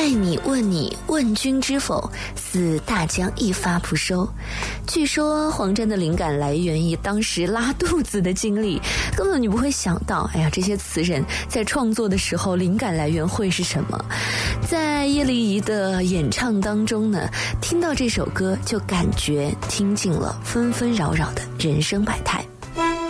爱你问你问君知否，似大江一发不收。据说黄沾的灵感来源于当时拉肚子的经历，根本你不会想到，哎呀，这些词人在创作的时候灵感来源会是什么。在叶丽仪的演唱当中呢，听到这首歌就感觉听尽了纷纷扰扰的人生百态。